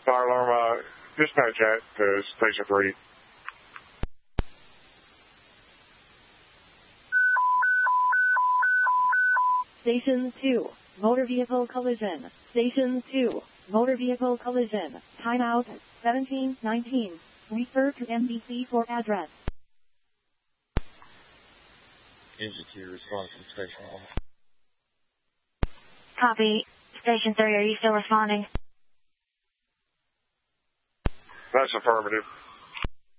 Fire alarm, dispatch at Station 3. Station 2, motor vehicle collision. Station 2, motor vehicle collision. Timeout, 1719. Refer to NBC for address. Engine 2, response from Station 1. Copy. Station 3, are you still responding? That's affirmative.